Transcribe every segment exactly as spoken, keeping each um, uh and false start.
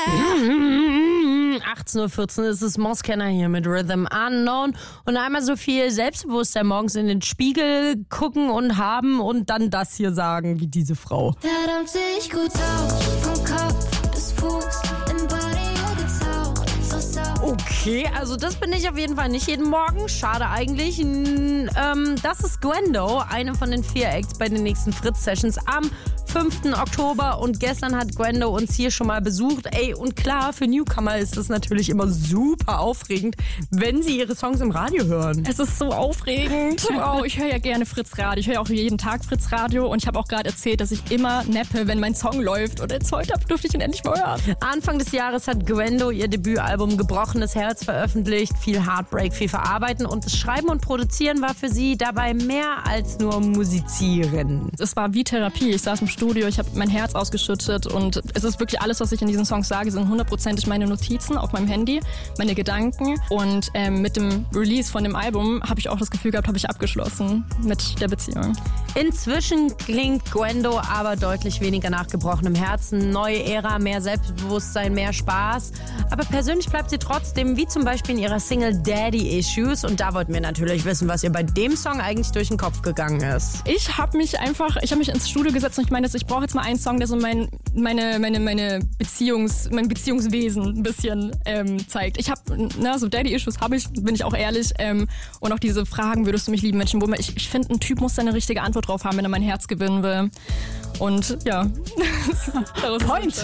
achtzehn Uhr vierzehn ist es Moskenner hier mit Rhythm Unknown. Und einmal so viel Selbstbewusstsein morgens in den Spiegel gucken und haben und dann das hier sagen, wie diese Frau. Verdammt sehe ich gut aus, vom Kopf bis Fuß, in Body getaucht, so sauber. Okay, also das bin ich auf jeden Fall nicht jeden Morgen. Schade eigentlich. N- ähm, das ist Gwendo, eine von den vier Acts bei den nächsten Fritz-Sessions am fünften Oktober. Und gestern hat Gwendo uns hier schon mal besucht. Ey, und klar, für Newcomer ist das natürlich immer super aufregend, wenn sie ihre Songs im Radio hören. Es ist so aufregend. Wow, ich höre ja gerne Fritz Radio. Ich höre ja auch jeden Tag Fritz Radio. Und ich habe auch gerade erzählt, dass ich immer nappe, wenn mein Song läuft. Und jetzt heute durfte ich ihn endlich mal hören. Anfang des Jahres hat Gwendo ihr Debütalbum Gebrochenes Herz veröffentlicht. Viel Heartbreak, viel Verarbeiten. Und das Schreiben und Produzieren war für sie dabei mehr als nur Musizieren. Es war wie Therapie. Ich saß im Studio, ich habe mein Herz ausgeschüttet. Und es ist wirklich alles, was ich in diesen Songs sage, sind hundertprozentig meine Notizen auf meinem Handy, meine Gedanken. Und ähm, mit dem Release von dem Album habe ich auch das Gefühl gehabt, habe ich abgeschlossen mit der Beziehung. Inzwischen klingt Gwendo aber deutlich weniger nach gebrochenem Herzen. Neue Ära, mehr Selbstbewusstsein, mehr Spaß. Aber persönlich bleibt sie trotzdem, wie zum Beispiel in ihrer Single Daddy Issues. Und da wollten wir natürlich wissen, was ihr bei dem Song eigentlich durch den Kopf gegangen ist. Ich habe mich einfach, ich habe mich ins Studio gesetzt und ich meine, ich brauche jetzt mal einen Song, der so mein, meine, meine, meine Beziehungs, mein Beziehungswesen ein bisschen ähm, zeigt. Ich habe, ne, so Daddy Issues habe ich, bin ich auch ehrlich. Ähm, und auch diese Fragen, würdest du mich lieben, Menschen, wo man, ich, ich finde, ein Typ muss da eine richtige Antwort drauf haben, wenn er mein Herz gewinnen will. Und ja, Point.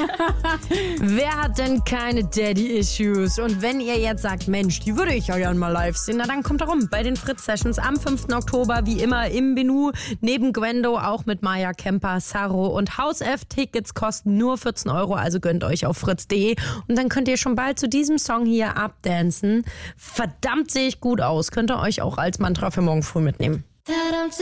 Wer hat denn keine Daddy-Issues? Und wenn ihr jetzt sagt, Mensch, die würde ich ja gerne mal live sehen, na dann kommt darum bei den Fritz-Sessions am fünften Oktober, wie immer im Bennu, neben Gwendo, auch mit Maya Kemper, Saro und Haus F. Tickets kosten nur vierzehn Euro, also gönnt euch auf fritz punkt de und dann könnt ihr schon bald zu diesem Song hier abdancen. Verdammt sehe ich gut aus, könnt ihr euch auch als Mantra für morgen früh mitnehmen. Verdammt